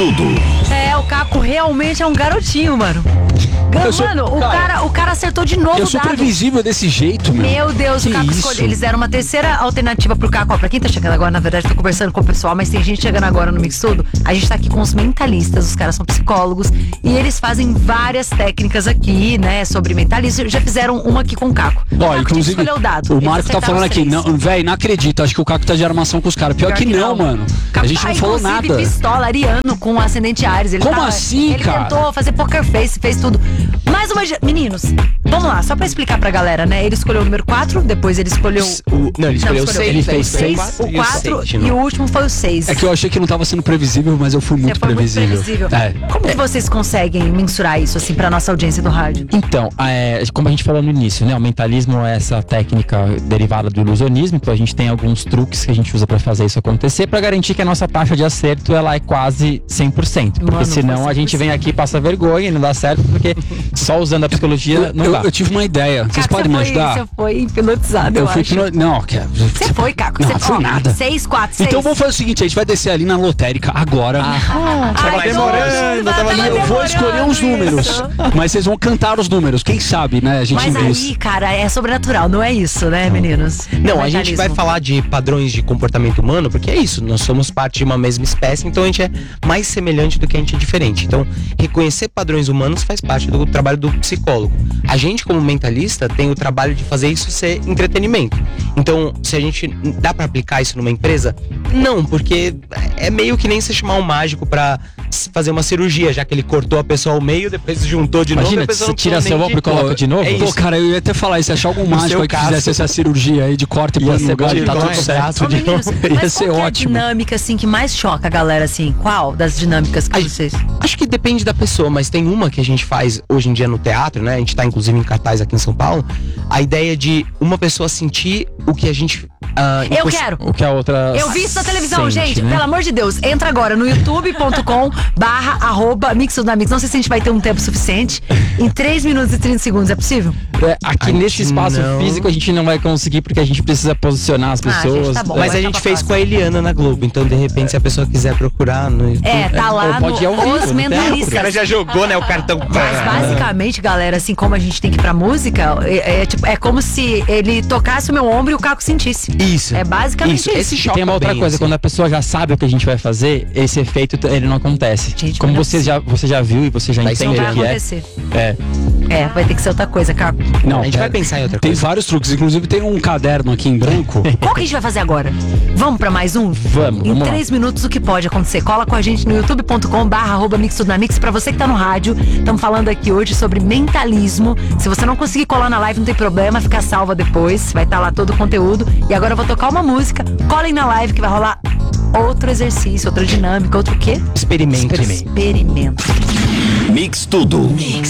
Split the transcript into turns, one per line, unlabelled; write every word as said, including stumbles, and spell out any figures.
Tudo.
É, o Caco realmente é um garotinho, mano.
Eu sou-
Mano, o
cara,
cara, o cara acertou de novo
Eu
o
sou
dado.
previsível desse jeito, meu.
Meu Deus,
Que
o Caco
isso?
escolheu. Eles deram uma terceira alternativa pro Caco. Ó, pra quem tá chegando agora, na verdade, tô conversando com o pessoal, mas tem gente chegando agora no Mix Tudo. A gente tá aqui com os mentalistas, os caras são psicólogos e eles fazem várias técnicas aqui, né, sobre mentalismo. Já fizeram uma aqui com o Caco. O
Ó,
Caco
inclusive,
escolheu o dado.
o
Eles
Marco tá
acertaram
falando
os
aqui,
três.
não, véi, não acredito, acho que o Caco tá de armação com os caras. Pior, que, não, mano.
Caco
A gente
tá,
não falou
inclusive,
nada.
pistola, ariano com ascendente Ares. Ele
Como
tava-
assim,
ele
cara?
tentou fazer poker face, fez tudo. Mais uma... ge- Meninos, vamos lá, só pra explicar pra galera, né? Ele escolheu o número quatro, depois ele escolheu...
O, não, ele escolheu seis.
Ele fez
seis,
seis
o quatro e o último foi o seis.
É que eu achei que não tava sendo previsível, mas eu fui muito
Você foi
previsível.
muito previsível.
É.
Como que vocês conseguem mensurar isso, assim, pra nossa audiência do rádio?
Então, é, como a gente falou no início, né? O mentalismo é essa técnica derivada do ilusionismo, então a gente tem alguns truques que a gente usa pra fazer isso acontecer, pra garantir que a nossa taxa de acerto ela é quase cem por cento. Porque
Mano,
senão a gente vem aqui e passa vergonha e não dá certo, porque só usando a psicologia não
Eu,
dá.
eu tive uma ideia. Vocês
Caco,
podem me
você foi-
ajudar?
Você foi hipnotizado, eu,
Eu fui
acho.
pino... Não, que
Você foi, Caco.
Não,
Você
foi
ó,
nada.
Seis, quatro, seis.
Então vamos fazer o seguinte, a gente vai descer ali na lotérica agora.
Ai,
Tava demorando,
doido,
tava
E eu
demorando
vou escolher uns
isso.
números. Mas vocês vão cantar os números. Quem sabe, né? A gente
Mas
vê.
aí, cara, é sobrenatural, não é isso, né, meninos?
Não,
É
a gente vai
mentalismo.
falar de padrões de comportamento humano, porque é isso, nós somos parte de uma mesma espécie, então a gente é mais semelhante do que a gente é diferente. Então, reconhecer padrões humanos faz parte do trabalho do psicólogo. A gente, como mentalista, tem o trabalho de fazer isso ser entretenimento. Então, se a gente dá pra aplicar isso numa empresa, não, porque é meio que nem se chamar um mágico pra fazer uma cirurgia, já que ele cortou a pessoa ao meio, depois juntou de novo.
Imagina,
a pessoa
você
não
tira
precisou
seu
nem
ombro e coloca de novo?
É
Pô,
isso.
cara, eu ia até falar isso. Se achar algum mágico
seu
aí que
caso-
fizesse essa cirurgia aí de corte e
Ia
põe no
ser
lugar,
bom,
tá
então,
tudo
é
certo.
Ô, meninos,
Ia
mas
ser
qual que é a
ótimo.
dinâmica, assim, que mais choca a galera, assim? Qual das dinâmicas que
Ai,
vocês...
Acho que depende da pessoa, mas tem uma que a gente faz hoje em dia no teatro, né? A gente tá inclusive em cartaz aqui em São Paulo. A ideia de uma pessoa sentir o que a gente... ah,
Eu
impos-
quero!
O que a outra
Eu vi isso na televisão,
sente,
gente.
né?
Pelo amor de Deus, entra agora no youtube ponto com barra arroba Mix Tudo na Mix. Não sei se a gente vai ter um tempo suficiente. Em três minutos e trinta segundos, é possível?
É, aqui
A
nesse
gente
espaço
não-
físico a gente não vai conseguir porque a gente precisa posicionar as
Ah,
pessoas.
gente, tá bom.
Mas
vai
a
dar
gente
pra
fez
próxima.
com a Eliana na Globo, então de repente se a pessoa quiser procurar no YouTube...
É, tá lá
Ou pode ir ao
no
vivo,
Os
no
Mentalistas.
O cara já jogou, né, o cartão.
Mas basicamente, galera, assim como a gente tem que ir pra música, é, é, tipo, é como se ele tocasse o meu ombro e o Caco sentisse.
Isso.
É basicamente isso.
Esse
E
choca
tem uma outra
bem,
coisa,
assim.
quando a pessoa já sabe o que a gente vai fazer, esse efeito t- ele não acontece.
Gente,
Como
mas não é
você já, você já viu e você já
Vai
Não
entende
vai
o que é.
acontecer.
É.
É, vai ter que ser outra coisa, Caco.
Não,
A gente
pera.
vai pensar em outra
Tem
coisa.
vários truques. Inclusive tem um caderno aqui em branco.
Qual que a gente vai fazer agora? Vamos pra mais um?
Vamos,
Em
vamos lá.
três minutos, o que pode acontecer? Cola com a gente no youtube ponto com barra arroba Mix Tudo na Mix. Pra você que tá no rádio, estamos falando aqui hoje sobre mentalismo. Se você não conseguir colar na live, não tem problema, fica salva depois. Vai estar lá todo o conteúdo. E agora eu vou tocar uma música. Colhem na live que vai rolar outro exercício, outra dinâmica, outro quê?
Experimento.
Experimento.
Mix Tudo.
Mix.